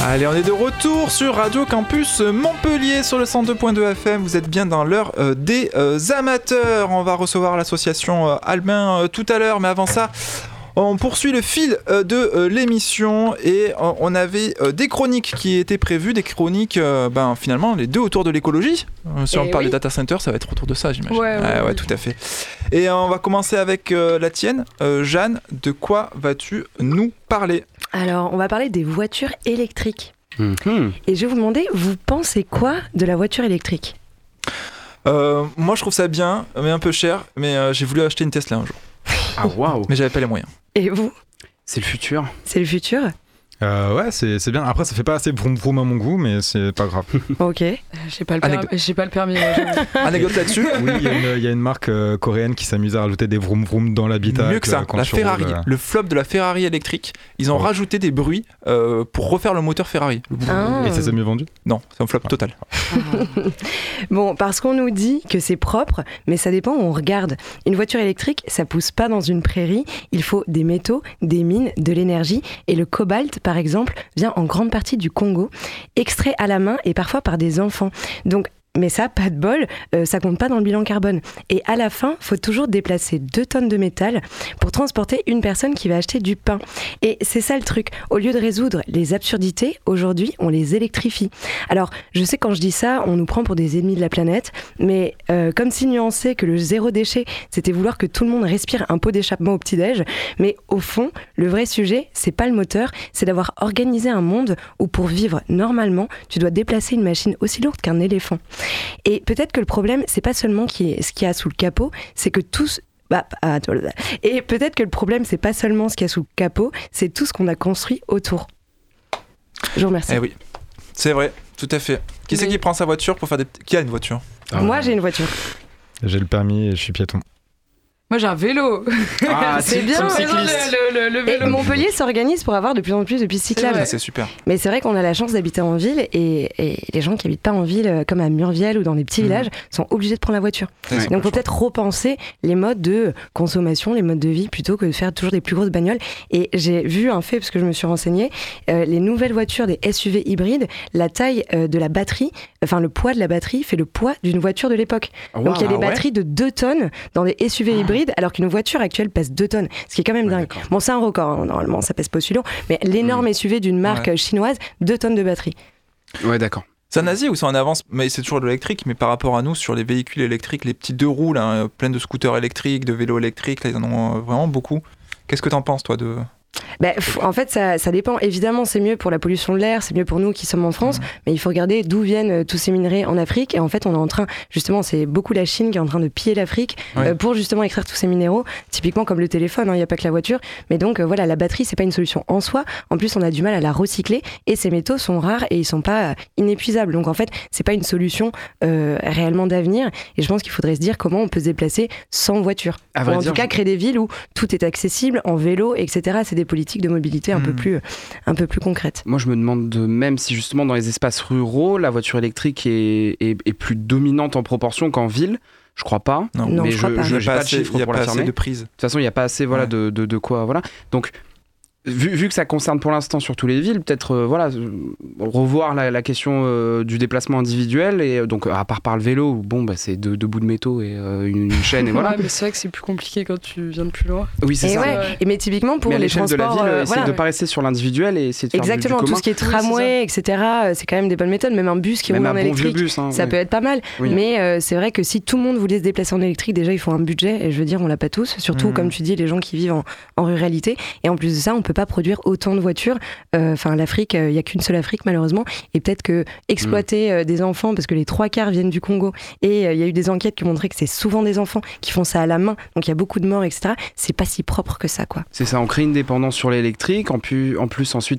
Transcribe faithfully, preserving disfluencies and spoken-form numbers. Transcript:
Allez, on est de retour sur Radio Campus Montpellier sur le cent deux point deux F M. Vous êtes bien dans l'heure euh, des euh, amateurs. On va recevoir l'association euh, Albin euh, tout à l'heure, mais avant ça, on poursuit le fil euh, de euh, l'émission et euh, on avait euh, des chroniques qui étaient prévues, des chroniques, euh, ben, finalement, les deux autour de l'écologie. Euh, si et on parle oui. des data centers, ça va être autour de ça, j'imagine. Ouais, ouais, ah, ouais oui. tout à fait. Et euh, on va commencer avec euh, la tienne. Euh, Jeanne, de quoi vas-tu nous parler ? Alors, on va parler des voitures électriques. Mmh. Et je vais vous demander, vous pensez quoi de la voiture électrique ? euh, Moi, je trouve ça bien, mais un peu cher. Mais euh, j'ai voulu acheter une Tesla un jour. Ah waouh ! Mais j'avais pas les moyens. Et vous ? C'est le futur. C'est le futur ? Euh, ouais, c'est, c'est bien. Après, ça fait pas assez vroom vroom à mon goût, mais c'est pas grave. Ok. J'ai pas le, per... Anecdo- J'ai pas le permis. Anecdote là-dessus ? Oui, il y, y a une marque euh, coréenne qui s'amuse à rajouter des vroom vroom dans l'habitacle. Mieux que ça, quand la tu Ferrari, roules, euh... le flop de la Ferrari électrique, ils ont oh. rajouté des bruits euh, pour refaire le moteur Ferrari. Ah. Et ça s'est mieux vendu ? Non, c'est un flop ah. total. Bon, parce qu'on nous dit que c'est propre, mais ça dépend où on regarde. Une voiture électrique, ça pousse pas dans une prairie. Il faut des métaux, des mines, de l'énergie. Et le cobalt, par exemple, vient en grande partie du Congo, extrait à la main et parfois par des enfants. Donc, mais ça, pas de bol, euh, ça compte pas dans le bilan carbone. Et à la fin, faut toujours déplacer deux tonnes de métal pour transporter une personne qui va acheter du pain. Et c'est ça le truc. Au lieu de résoudre les absurdités, aujourd'hui, on les électrifie. Alors, je sais quand je dis ça, on nous prend pour des ennemis de la planète, mais euh, comme si nuancer que le zéro déchet, c'était vouloir que tout le monde respire un pot d'échappement au petit-déj. Mais au fond, le vrai sujet, c'est pas le moteur, c'est d'avoir organisé un monde où pour vivre normalement, tu dois déplacer une machine aussi lourde qu'un éléphant. Et peut-être que le problème, c'est pas seulement qui est, ce qu'il y a sous le capot, c'est que tous... Bah, ah, et peut-être que le problème, c'est pas seulement ce qu'il y a sous le capot, c'est tout ce qu'on a construit autour. Je vous remercie. Eh oui, c'est vrai, tout à fait. Qui oui. c'est qui prend sa voiture pour faire des... Qui a une voiture ? ah, Moi, j'ai une voiture. J'ai le permis et je suis piéton. Moi j'ai un vélo. Ah, c'est bien. Le, le, le, le vélo. Et Montpellier s'organise pour avoir de plus en plus de pistes cyclables. C'est, c'est super. Mais c'est vrai qu'on a la chance d'habiter en ville et, et les gens qui habitent pas en ville, comme à Murviel ou dans des petits mmh. villages, sont obligés de prendre la voiture. Ouais, Donc il faut peut-être repenser les modes de consommation, les modes de vie, plutôt que de faire toujours des plus grosses bagnoles. Et j'ai vu un fait, parce que je me suis renseignée, euh, les nouvelles voitures, des S U V hybrides, la taille euh, de la batterie, enfin le poids de la batterie fait le poids d'une voiture de l'époque. Oh, wow, Donc il y a des ah, batteries ouais. de deux tonnes dans des S U V ah. hybrides, alors qu'une voiture actuelle pèse deux tonnes, ce qui est quand même ouais, dingue. D'accord. Bon, c'est un record, hein. Normalement ça pèse pas aussi lourd, mais l'énorme mmh. S U V d'une marque ouais. chinoise, deux tonnes de batterie. Ouais, d'accord. C'est en Asie ou c'est en avance, mais c'est toujours de l'électrique, mais par rapport à nous, sur les véhicules électriques, les petits deux roues, là, plein de scooters électriques, de vélos électriques, là, ils en ont vraiment beaucoup. Qu'est-ce que t'en penses, toi, de... Bah, en fait, ça, ça dépend. Évidemment, c'est mieux pour la pollution de l'air, c'est mieux pour nous qui sommes en France, mmh. mais il faut regarder d'où viennent tous ces minerais en Afrique. Et en fait, on est en train, justement, c'est beaucoup la Chine qui est en train de piller l'Afrique ouais. euh, pour justement extraire tous ces minéraux, typiquement comme le téléphone, il hein, n'y a pas que la voiture. Mais donc, euh, voilà, la batterie, c'est pas une solution en soi. En plus, on a du mal à la recycler et ces métaux sont rares et ils sont pas euh, inépuisables. Donc, en fait, c'est pas une solution euh, réellement d'avenir. Et je pense qu'il faudrait se dire comment on peut se déplacer sans voiture. Ou en dire, tout cas, je... créer des villes où tout est accessible, en vélo, et cetera. C'est des politiques de mobilité un, mmh. peu plus, un peu plus concrète. Moi, je me demande de, même si justement dans les espaces ruraux, la voiture électrique est, est, est plus dominante en proportion qu'en ville. Je crois pas. Non, non mais je crois je, pas. Je, il n'y a pas, pas assez, de chiffres y a pour pas l'affirmer. assez de prise. De toute façon, il n'y a pas assez voilà, ouais. de, de, de quoi. Voilà. Donc, Vu, vu que ça concerne pour l'instant surtout les villes, peut-être euh, voilà, revoir la, la question euh, du déplacement individuel, et euh, donc à part par le vélo, où, bon, bah, c'est deux, deux bouts de métaux et euh, une, une chaîne et voilà. Ouais, mais c'est vrai que c'est plus compliqué quand tu viens de plus loin. Oui, c'est et ça. Ouais. Ouais. Et mais typiquement pour mais à les l'échelle transports, de la ville, euh, essayer voilà. de ne pas rester sur l'individuel et essayer de faire exactement, du, du commun. tout ce qui est tramway, oui, et cetera. C'est quand même des bonnes méthodes. Même un bus qui même roule en bon électrique, bus, hein, ça oui. peut être pas mal. Oui. Mais euh, c'est vrai que si tout le monde voulait se déplacer en électrique, déjà il faut un budget. Et je veux dire, on l'a pas tous. Surtout, mmh. comme tu dis, les gens qui vivent en, en ruralité. Et en plus de ça, on peut pas produire autant de voitures. Enfin, euh, l'Afrique, il euh, y a qu'une seule Afrique malheureusement. Et peut-être que exploiter mmh. euh, des enfants, parce que les trois quarts viennent du Congo. Et il euh, y a eu des enquêtes qui ont montré que c'est souvent des enfants qui font ça à la main. Donc il y a beaucoup de morts, et cetera. C'est pas si propre que ça, quoi. C'est ça. On crée une dépendance sur l'électrique. En plus, en plus ensuite,